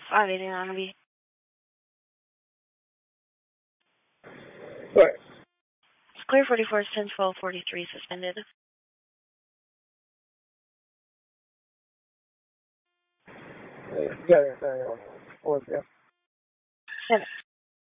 589 B. What? It's clear 44 10 12 43 suspended. Yeah, yeah.